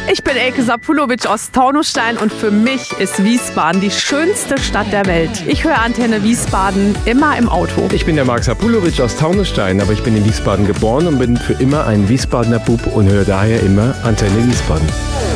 Ich bin Elke Sapulovic aus Taunusstein und für mich ist Wiesbaden die schönste Stadt der Welt. Ich höre Antenne Wiesbaden immer im Auto. Ich bin der Marc Sapulovic aus Taunusstein, aber ich bin in Wiesbaden geboren und bin für immer ein Wiesbadener Bub und höre daher immer Antenne Wiesbaden.